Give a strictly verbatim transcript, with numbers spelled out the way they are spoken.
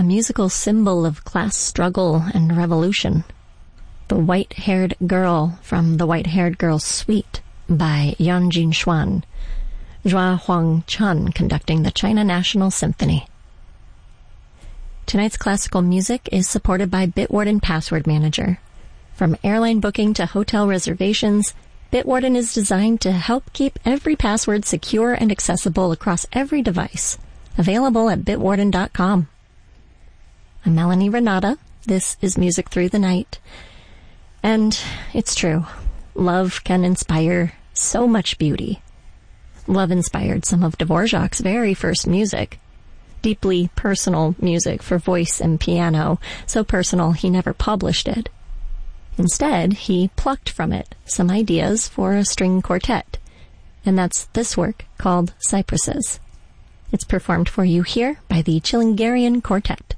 a musical symbol of class struggle and revolution. The White-Haired Girl from The White-Haired Girls Suite by Yanjin Xuan. Zhua Huang Chun conducting the China National Symphony. Tonight's classical music is supported by Bitwarden Password Manager. From airline booking to hotel reservations, Bitwarden is designed to help keep every password secure and accessible across every device. Available at bitwarden dot com. I'm Melanie Renata. This is Music Through the Night. And it's true. Love can inspire so much beauty. Love inspired some of Dvorak's very first music. Deeply personal music for voice and piano, so personal he never published it. Instead, he plucked from it some ideas for a string quartet, and that's this work called Cypresses. It's performed for you here by the Chilingarian Quartet.